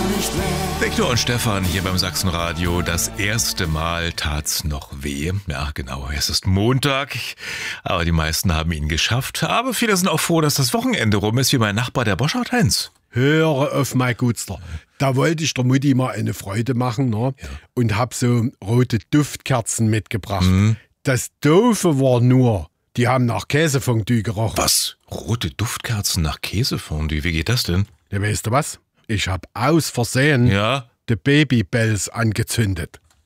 nicht mehr. Viktor und Stefan hier beim Sachsenradio. Das erste Mal tat's noch weh. Ja, genau, es ist Montag, aber die meisten haben ihn geschafft. Aber viele sind auch froh, dass das Wochenende rum ist, wie mein Nachbar, der Boschart Heinz. Höre auf, mein Gutster. Da wollte ich der Mutti mal eine Freude machen, ne? Ja. Und hab so rote Duftkerzen mitgebracht. Das Doofe war nur, die haben nach Käsefondue gerochen. Was? Rote Duftkerzen nach Käsefondue? Wie geht das denn? Ja, weißt du was? Ich hab aus Versehen die Babybells angezündet.